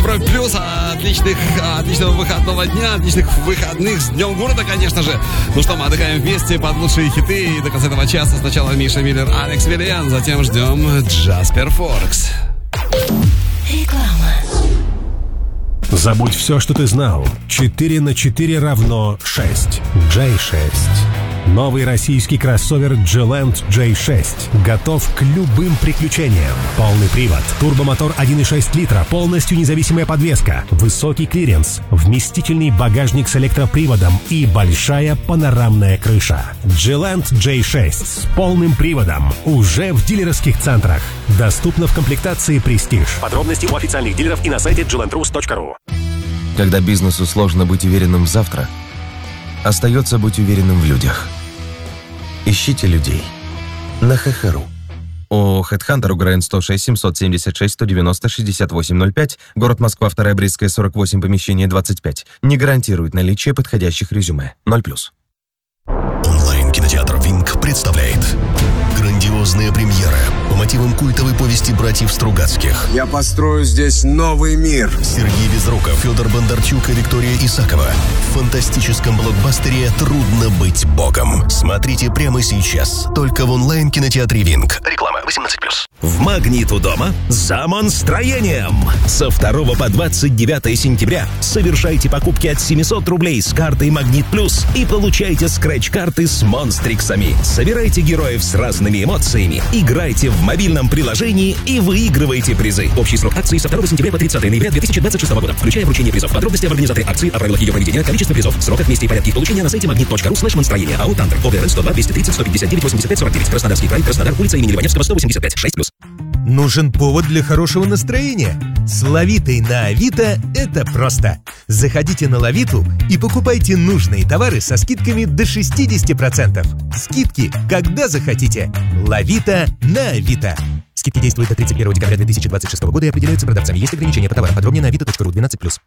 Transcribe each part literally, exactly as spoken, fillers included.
Европе Плюс. Отличных, отличного выходного дня, отличных выходных с Днем города, конечно же. Ну что, мы отдыхаем вместе под лучшие хиты. И до конца этого часа сначала Миша Миллер, Алекс Виллиан, затем ждем Джаспер Форкс. Реклама. Забудь все, что ты знал. четыре на четыре равно шесть. джей шесть. Новый российский кроссовер G-Land джей шесть. Готов к любым приключениям. Полный привод, турбомотор один и шесть литра, полностью независимая подвеска, высокий клиренс, вместительный багажник с электроприводом и большая панорамная крыша. G-Land джей шесть с полным приводом уже в дилерских центрах. Доступно в комплектации Prestige. Подробности у официальных дилеров и на сайте джи ленд рус точка ру. Когда бизнесу сложно быть уверенным в завтра, остается быть уверенным в людях. Ищите людей на ХХРУ. ООО «Хедхантер», УГРН сто шесть семьсот семьдесят шесть сто девяносто шестьдесят восемь ноль пять, город Москва, вторая Брестская, сорок восемь, помещение двадцать пять. Не гарантирует наличие подходящих резюме. ноль плюс. Онлайн-кинотеатр «Винг» представляет грандиозная премьера по мотивам культовой повести братьев Стругацких. Я построю здесь новый мир. Сергей Безруков, Федор Бондарчук и Виктория Исакова. В фантастическом блокбастере «Трудно быть богом». Смотрите прямо сейчас. Только в онлайн-кинотеатре «Винг». Реклама восемнадцать плюс. В «Магнит» у дома за монстроением. Со второго по двадцать девятое сентября совершайте покупки от семьсот рублей с картой «Магнит Плюс» и получайте скретч-карты с монстриксами. Собирайте героев с разными эмоциями, играйте в мобильном приложении и выигрывайте призы. Общий срок акции со второго сентября по тридцатое ноября две тысячи двадцать шестого года, включая вручение призов. Подробности об организаторе акции, о правилах ее проведения, количество призов, сроках, месте и порядке их получения на сайте магнит точка ру слэш монстроение. АО «Тандр», ОГРН сто два двести тридцать сто пятьдесят девять восемьдесят пять сорок девять, Краснодарский край, Краснодар, улица имени Ливаневского, сто восемьдесят пять, шесть плюс. Нужен повод для хорошего настроения? С Лавитой на Авито это просто. Заходите на Лавиту и покупайте нужные товары со скидками до шестьдесят процентов. Скидки, когда захотите. Лавита на Авито. Скидки действуют до тридцать первого декабря две тысячи двадцать шестого года и определяются продавцами. Есть ограничения по товарам. Подробнее на авито точка ру двенадцать плюс.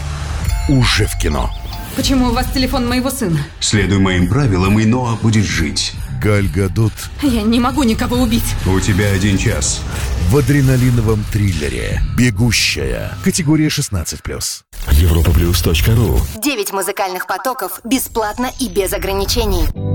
Уже в кино. Почему у вас телефон моего сына? Следуй моим правилам, и Ноа будет жить. Галь Гадот. Я не могу никого убить. У тебя один час. В адреналиновом триллере «Бегущая». Категория шестнадцать плюс. европа плюс точка ру. Девять музыкальных потоков бесплатно и без ограничений.